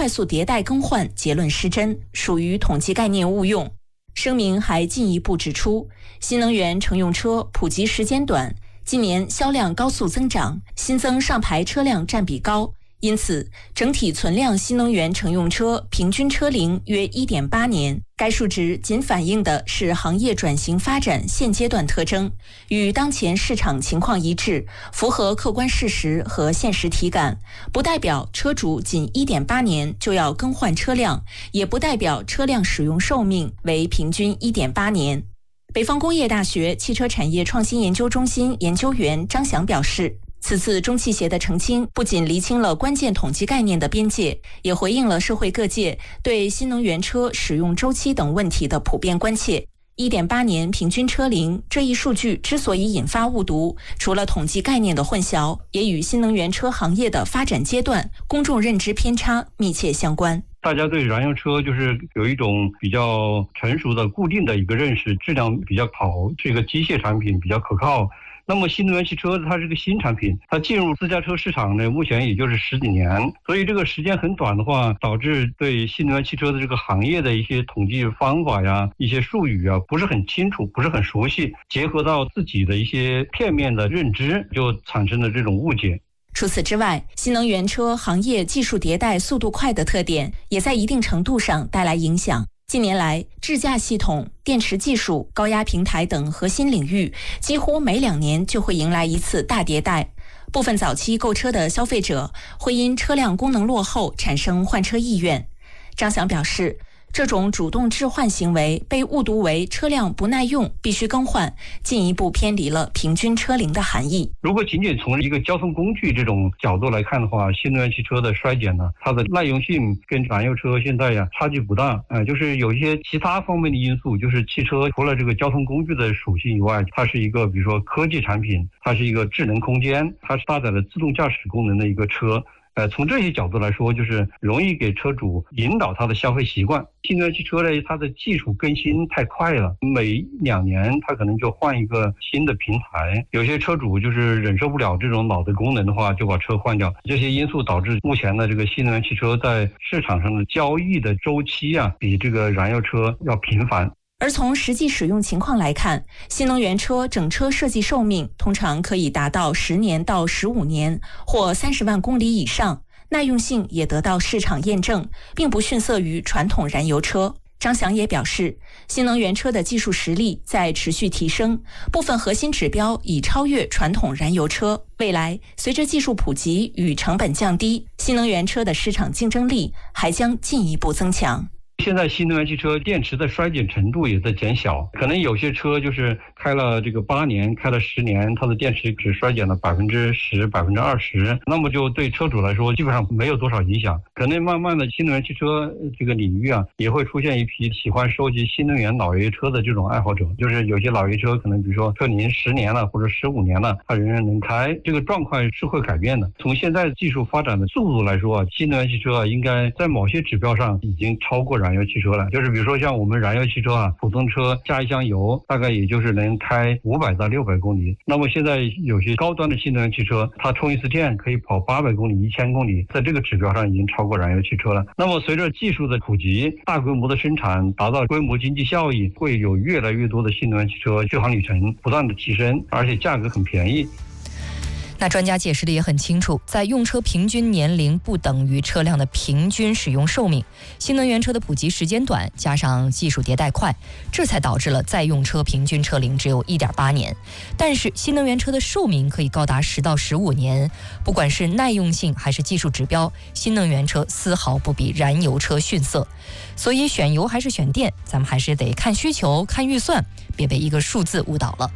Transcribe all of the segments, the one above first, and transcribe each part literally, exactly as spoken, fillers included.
快速迭代更换结论失真，属于统计概念误用。声明还进一步指出，新能源乘用车普及时间短，今年销量高速增长，新增上牌车辆占比高，因此整体存量新能源乘用车平均车龄约 一点八年。该数值仅反映的是行业转型发展现阶段特征，与当前市场情况一致，符合客观事实和现实体感，不代表车主仅 一点八年就要更换车辆，也不代表车辆使用寿命为平均 一点八年。北方工业大学汽车产业创新研究中心研究员张翔表示，此次中汽协的澄清不仅厘清了关键统计概念的边界，也回应了社会各界对新能源车使用周期等问题的普遍关切。一点八年平均车龄这一数据之所以引发误读，除了统计概念的混淆，也与新能源车行业的发展阶段、公众认知偏差密切相关。 大家对燃油车就是有一种比较成熟的固定的一个认识，质量比较好，这个机械产品比较可靠。那么新能源汽车它是个新产品，它进入私家车市场呢，目前也就是十几年，所以这个时间很短的话，导致对新能源汽车的这个行业的一些统计方法呀、一些术语啊不是很清楚，不是很熟悉，结合到自己的一些片面的认知，就产生了这种误解。 除此之外，新能源车行业技术迭代速度快的特点，也在一定程度上带来影响。近年来，智驾系统、电池技术、高压平台等核心领域，几乎每两年就会迎来一次大迭代。部分早期购车的消费者会因车辆功能落后产生换车意愿。张翔表示，这种主动置换行为被误读为车辆不耐用必须更换，进一步偏离了平均车龄的含义。 如果仅仅从一个交通工具这种角度来看的话，新能源汽车的衰减呢，它的耐用性跟燃油车现在呀差距不大，呃，就是有一些其他方面的因素，就是汽车除了这个交通工具的属性以外，它是一个比如说科技产品，它是一个智能空间，它是搭载了自动驾驶功能的一个车。呃，从这些角度来说，就是容易给车主引导他的消费习惯。新能源汽车呢，它的技术更新太快了，每两年它可能就换一个新的平台。有些车主就是忍受不了这种老的功能的话，就把车换掉。这些因素导致目前的这个新能源汽车在市场上的交易的周期啊，比这个燃油车要频繁。 而从实际使用情况来看，新能源车整车设计寿命通常可以达到十年到十五年，或三十万公里以上，耐用性也得到市场验证，并不逊色于传统燃油车。张翔也表示，新能源车的技术实力在持续提升，部分核心指标已超越传统燃油车。未来，随着技术普及与成本降低，新能源车的市场竞争力还将进一步增强。 现在新能源汽车电池的衰减程度也在减小，可能有些车就是开了这个八年，开了十年，它的电池只衰减了百分之十、百分之二十，那么就对车主来说基本上没有多少影响。可能慢慢的新能源汽车这个领域啊，也会出现一批喜欢收集新能源老爷车的这种爱好者，就是有些老爷车可能比如说车龄十年了或者十五年了，它仍然能开，这个状况是会改变的。从现在技术发展的速度来说啊，新能源汽车啊应该在某些指标上已经超过燃油汽车了，就是比如说像我们燃油汽车啊，普通车加一箱油大概也就是能开五百到六百公里，那么现在有些高端的新能源汽车，它充一次电可以跑八百公里、一千公里，在这个指标上已经超过燃油汽车了。那么随着技术的普及，大规模的生产，达到规模经济效益，会有越来越多的新能源汽车续航里程不断的提升，而且价格很便宜。 那专家解释的也很清楚，在用车平均年龄不等于车辆的平均使用寿命，新能源车的普及时间短，加上技术迭代快，这才导致了在用车平均车龄只有 一点八年。但是新能源车的寿命可以高达十到十五年，不管是耐用性还是技术指标，新能源车丝毫不比燃油车逊色。所以选油还是选电，咱们还是得看需求、看预算，别被一个数字误导了。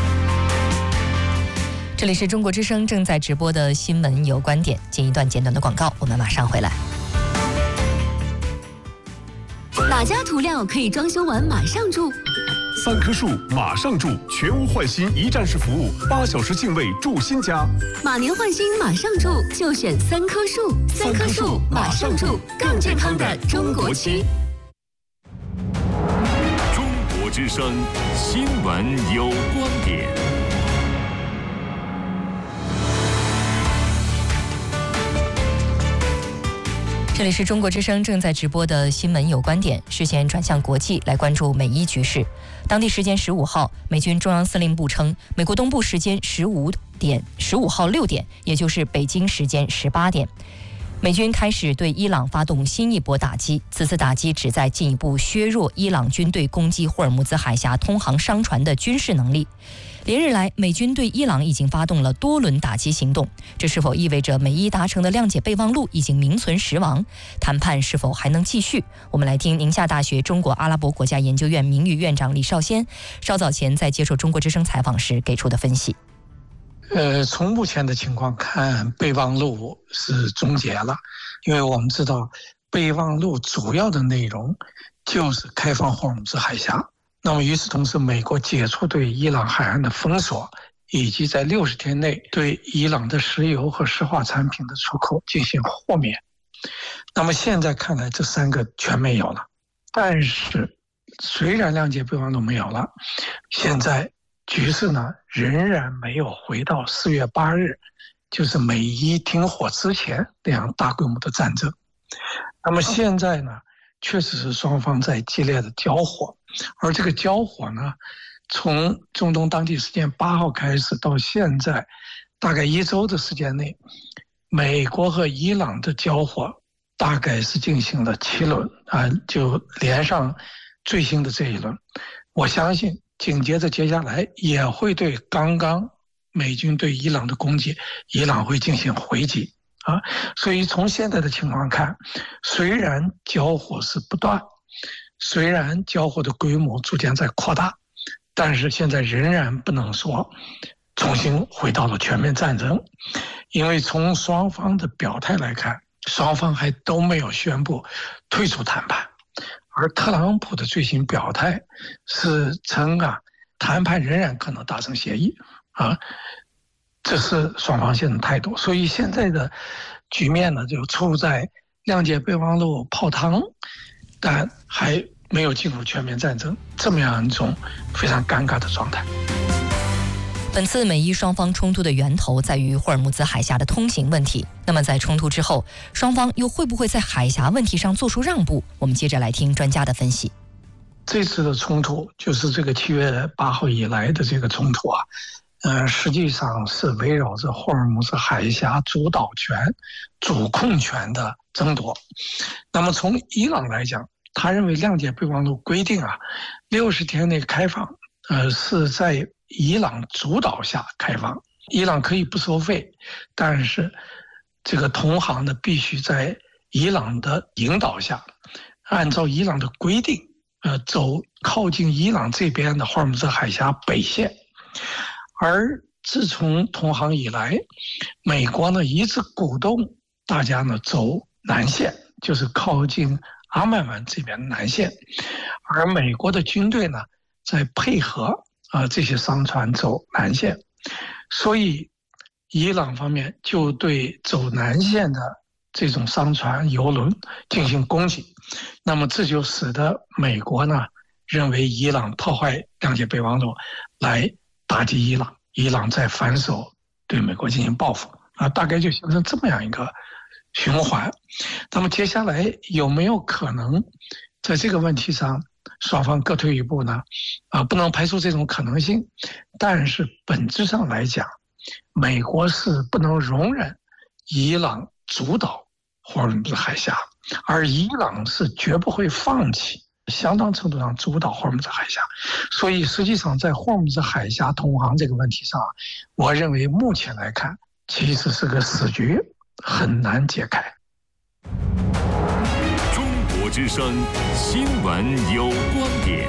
这里是中国之声正在直播的新闻有观点，进一段简短的广告，我们马上回来。 哪家涂料可以装修完马上住？ 三棵树马上住，全屋换新一站式服务，八小时净位住新家。 马年换新马上住，就选三棵树。三棵树马上住，更健康的中国漆。 中国之声新闻有观点。 这里是中国之声正在直播的新闻有观点，视线转向国际，来关注美伊局势。当地时间十五号，美军中央司令部称，美国东部时间十五点，十五号六点，也就是北京时间十八点，美军开始对伊朗发动新一波打击。此次打击旨在进一步削弱伊朗军队攻击霍尔木兹海峡通航商船的军事能力。连日来，美军对伊朗已经发动了多轮打击行动，这是否意味着美伊达成的谅解备忘录已经名存实亡？谈判是否还能继续？我们来听宁夏大学中国阿拉伯国家研究院名誉院长李少先稍早前在接受中国之声采访时给出的分析。 呃，从目前的情况看，备忘录是终结了，因为我们知道备忘录主要的内容就是开放霍尔木兹海峡。那么与此同时，美国解除对伊朗海岸的封锁，以及在六十天内对伊朗的石油和石化产品的出口进行豁免。那么现在看来，这三个全没有了。但是，虽然谅解备忘录没有了，现在局势呢仍然没有回到四月八日，就是美伊停火之前那样大规模的战争。那么现在呢，确实是双方在激烈的交火，而这个交火呢，从中东当地时间八号开始到现在，大概一周的时间内，美国和伊朗的交火大概是进行了七轮啊，就连上最新的这一轮。我相信紧接着接下来也会对刚刚美军对伊朗的攻击，伊朗会进行回击。啊，所以从现在的情况看，虽然交火是不断，虽然交火的规模逐渐在扩大，但是现在仍然不能说重新回到了全面战争，因为从双方的表态来看，双方还都没有宣布退出谈判，而特朗普的最新表态是称啊，谈判仍然可能达成协议啊。这是双方现在的态度，所以现在的局面呢，就处在谅解备忘录泡汤，但还没有进入全面战争这么样一种非常尴尬的状态。 本次美伊双方冲突的源头在于霍尔木兹海峡的通行问题。那么在冲突之后，双方又会不会在海峡问题上做出让步？我们接着来听专家的分析。 这次的冲突就是这个七月八号以来的这个冲突啊。呃，实际上是围绕着霍尔木兹海峡主导权、主控权的争夺。那么从伊朗来讲，他认为谅解备忘录规定啊，六十天内开放，呃，是在伊朗主导下开放，伊朗可以不收费，但是这个同行呢必须在伊朗的引导下，按照伊朗的规定，呃，走靠近伊朗这边的霍尔木兹海峡北线。而自从同航以来，美国呢一直鼓动大家呢走南线，就是靠近阿曼湾这边的南线，而美国的军队呢在配合啊、呃、这些商船走南线，所以伊朗方面就对走南线的这种商船、油轮进行攻击，那么这就使得美国呢认为伊朗破坏谅解备忘录来打击伊朗，伊朗再反手对美国进行报复啊，大概就形成这么样一个循环。那么接下来有没有可能在这个问题上双方各退一步呢？啊，不能排除这种可能性，但是本质上来讲，美国是不能容忍伊朗主导霍尔木兹海峡，而伊朗是绝不会放弃相当程度上主导霍尔木兹海峡，所以实际上在霍尔木兹海峡通航这个问题上，我认为目前来看其实是个死局，很难解开。 中国之声新闻有观点。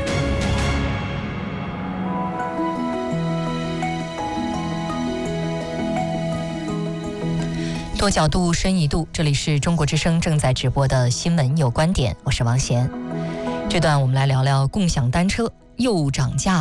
多角度，深一度，这里是中国之声正在直播的新闻有观点，我是王贤。这段我们来聊聊共享单车又涨价了。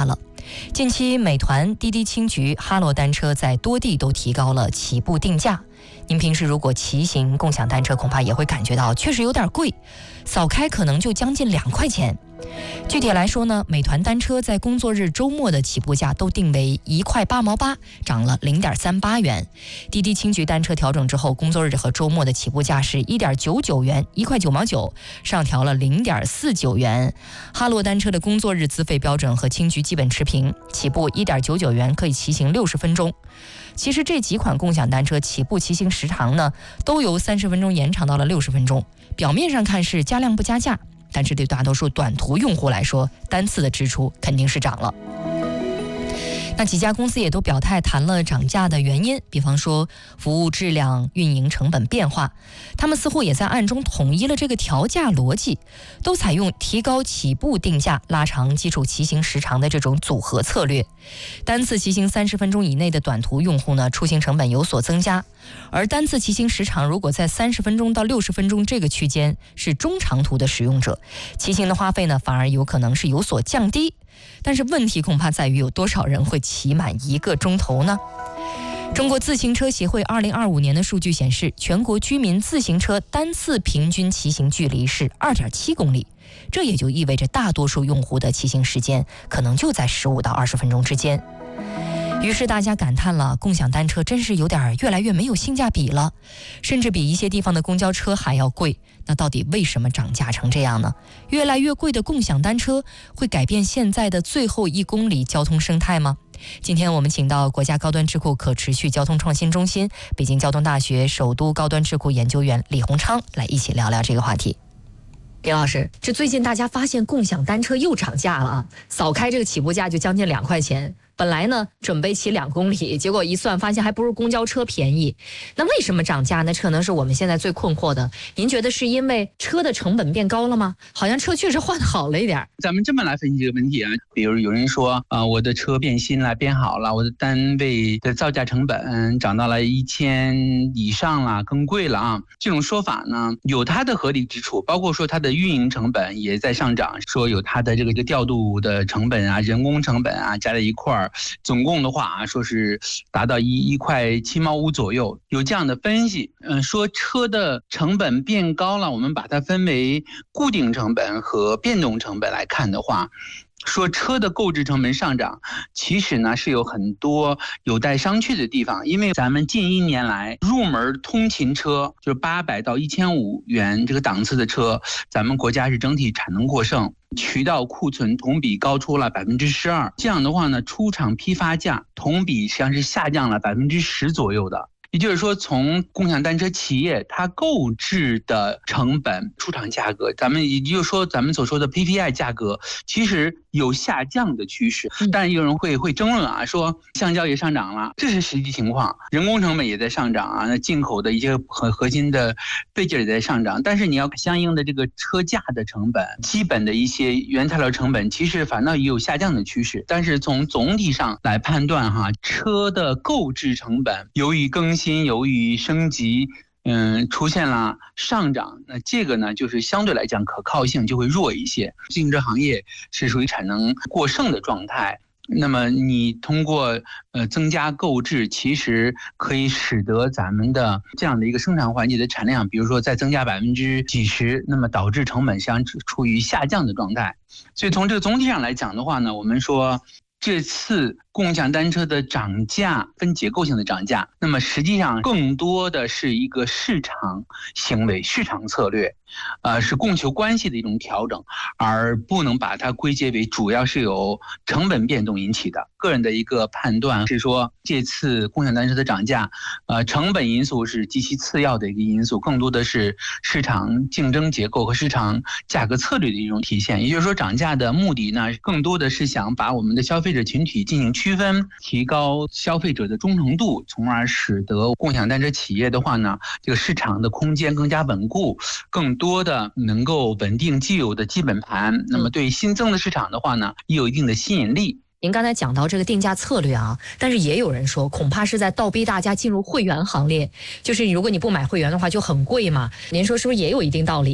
近期，美团、滴滴青桔、哈罗单车在多地都提高了起步定价。您平时如果骑行共享单车，恐怕也会感觉到确实有点贵，扫开可能就将近两块钱。具体来说呢，美团单车在工作日、周末的起步价都定为一块八毛八，涨了零点三八元。滴滴青桔单车调整之后，工作日和周末的起步价是一点九九元，一块九毛九，上调了零点四九元。哈罗单车的工作日资费标准和青桔基本持平，起步一点九九元，可以骑行六十分钟。其实这几款共享单车起步骑行时长呢，都由三十分钟延长到了六十分钟。表面上看是加量不加价，但是对大多数短途用户来说，单次的支出肯定是涨了。那几家公司也都表态谈了涨价的原因，比方说服务质量、运营成本变化，他们似乎也在暗中统一了这个调价逻辑，都采用提高起步定价、拉长基础骑行时长的这种组合策略。单次骑行三十分钟以内的短途用户呢，出行成本有所增加，而单次骑行时长如果在三十分钟到六十分钟这个区间是中长途的使用者，骑行的花费呢反而有可能是有所降低。但是问题恐怕在于有多少人会骑满一个钟头呢？中国自行车协会二零二五年的数据显示，全国居民自行车单次平均骑行距离是二点七公里，这也就意味着大多数用户的骑行时间可能就在十五到二十分钟之间。于是大家感叹了，共享单车真是有点越来越没有性价比了，甚至比一些地方的公交车还要贵。那到底为什么涨价成这样呢？越来越贵的共享单车会改变现在的最后一公里交通生态吗？今天我们请到国家高端智库可持续交通创新中心、北京交通大学首都高端智库研究员李洪昌来一起聊聊这个话题。李老师，这最近大家发现共享单车又涨价了啊，扫开这个起步价就将近两块钱。本来呢准备骑两公里，结果一算发现还不如公交车便宜。那为什么涨价呢？这可能是我们现在最困惑的。您觉得是因为车的成本变高了吗？好像车确实换好了一点。 咱们这么来分析这个问题啊，比如有人说啊、呃，我的车变新了，变好了，我的单位的造价成本涨到了一千以上了，更贵了啊。这种说法呢有它的合理之处，包括说它的运营成本也在上涨，说有它的这个调度的成本啊、人工成本啊加在一块儿。总共的话啊，说是达到一一块七毛五左右，有这样的分析。嗯，说车的成本变高了，我们把它分为固定成本和变动成本来看的话，说车的购置成本上涨，其实呢是有很多有待商榷的地方。因为咱们近一年来入门通勤车就是八百到一千五元这个档次的车，咱们国家是整体产能过剩，渠道库存同比高出了百分之十二。这样的话呢，出厂批发价同比实际上是下降了百分之十左右的。也就是说，从共享单车企业它购置的成本、出厂价格，咱们也就是说咱们所说的 P P I 价格，其实有下降的趋势。但是有人会会争论啊，说橡胶也上涨了，这是实际情况，人工成本也在上涨啊，那进口的一些核核心的备件也在上涨。但是你要相应的这个车架的成本、基本的一些原材料成本，其实反倒也有下降的趋势。但是从总体上来判断哈，车的购置成本由于更新由于升级，嗯，出现了上涨，那这个呢，就是相对来讲可靠性就会弱一些。自行车行业是属于产能过剩的状态，那么你通过呃增加购置，其实可以使得咱们的这样的一个生产环节的产量，比如说再增加百分之几十，那么导致成本实际上处于下降的状态。所以从这个总体上来讲的话呢，我们说这次共享单车的涨价分结构性的涨价，那么实际上更多的是一个市场行为、市场策略，呃，是供求关系的一种调整，而不能把它归结为主要是由成本变动引起的。个人的一个判断是说，这次共享单车的涨价，呃，成本因素是极其次要的一个因素，更多的是市场竞争结构和市场价格策略的一种体现。也就是说，涨价的目的呢，更多的是想把我们的消费者群体进行区分，提高消费者的忠诚度，从而使得共享单车企业的话呢，这个市场的空间更加稳固，更多的能够稳定既有的基本盘。那么对新增的市场的话呢，也有一定的吸引力。 您刚才讲到这个定价策略啊，但是也有人说，恐怕是在倒逼大家进入会员行列，就是如果你不买会员的话就很贵嘛。您说是不是也有一定道理？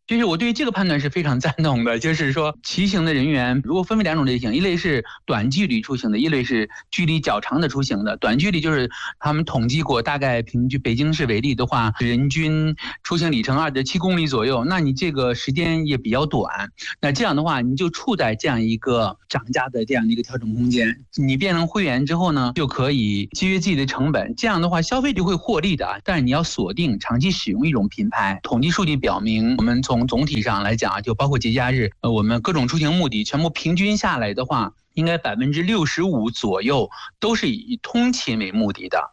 就是我对于这个判断是非常赞同的，就是说骑行的人员如果分为两种类型，一类是短距离出行的，一类是距离较长的出行的。短距离就是他们统计过，大概平均北京市为例的话，人均出行里程二点七公里左右，那你这个时间也比较短，那这样的话你就处在这样一个涨价的这样的一个调整空间。你变成会员之后呢，就可以节约自己的成本，这样的话消费就会获利的，但是你要锁定长期使用一种品牌。统计数据表明，我们从从总体上来讲，就包括节假日，呃，我们各种出行目的全部平均下来的话，应该百分之六十五左右都是以通勤为目的的。